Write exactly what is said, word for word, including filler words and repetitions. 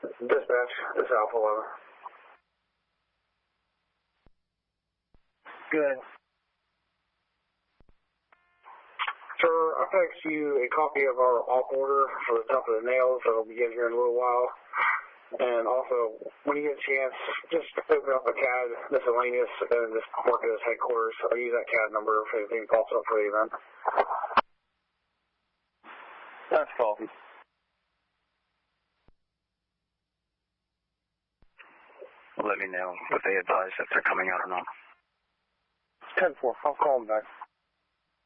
Dispatch, this is Alpha eleven. Good. Sir, I'll text you a copy of our op order for the top of the nails that'll begin here in a little while. And also, when you get a chance, just open up a C A D miscellaneous and just mark it as headquarters. I'll use that C A D number if anything pops up for you then. That's cool. Let me know if they advise if they're coming out or not. ten four, I'll call them back.